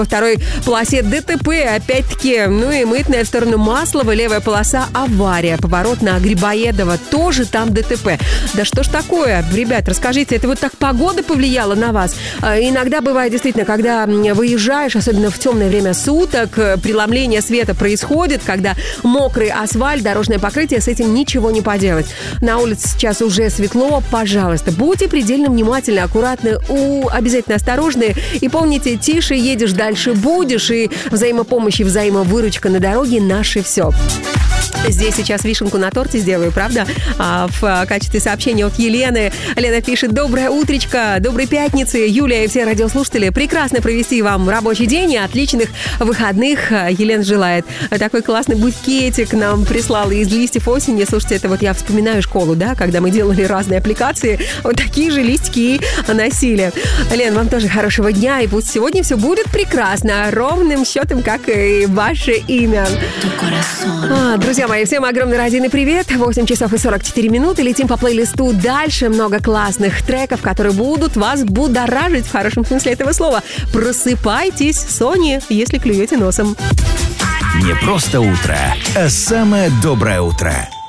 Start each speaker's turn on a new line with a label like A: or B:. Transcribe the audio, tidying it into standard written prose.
A: Во второй полосе ДТП, опять-таки, ну и мытная в сторону Маслова, левая полоса авария, поворот на Грибоедова, тоже там ДТП. Да что ж такое, ребят, расскажите, это вот так погода повлияла на вас? Иногда бывает действительно, когда выезжаешь, особенно в темное время суток, преломление света происходит, когда мокрый асфальт, дорожное покрытие, с этим ничего не поделать. На улице сейчас уже светло, пожалуйста, будьте предельно внимательны, аккуратны, обязательно осторожны и помните, тише едешь, дальше будешь, и взаимопомощь и взаимовыручка на дороге – наше все. Здесь сейчас вишенку на торте сделаю, правда? В качестве сообщения от Елены. Лена пишет: доброе утречко, доброй пятницы. Юлия и все радиослушатели, прекрасно провести вам рабочий день и отличных выходных. Елена желает. Такой классный букетик нам прислала из листьев осени. Слушайте, это вот я вспоминаю школу, да, когда мы делали разные аппликации, вот такие же листики носили. Лен, вам тоже хорошего дня, и пусть сегодня все будет прекрасно, ровным счетом, как и ваше имя. Друзья мои, всем огромный радийный привет. 8 часов и 44 минуты. Летим по плейлисту дальше. Много классных треков, которые будут вас будоражить в хорошем смысле этого слова. Просыпайтесь, Сони, если клюете носом.
B: Не просто утро, а самое доброе утро.